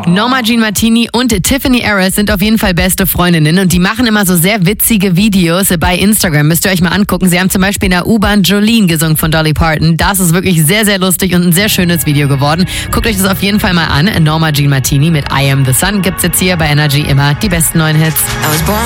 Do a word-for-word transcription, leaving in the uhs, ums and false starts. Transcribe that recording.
Norma Jean Martini und Tiffany Harris sind auf jeden Fall beste Freundinnen und die machen immer so sehr witzige Videos bei Instagram. Müsst ihr euch mal angucken. Sie haben zum Beispiel in der U-Bahn Jolene gesungen von Dolly Parton. Das ist wirklich sehr, sehr lustig und ein sehr schönes Video geworden. Guckt euch das auf jeden Fall mal an. Norma Jean Martini mit I Am The Sun gibt's jetzt hier bei Energy immer die besten neuen Hits.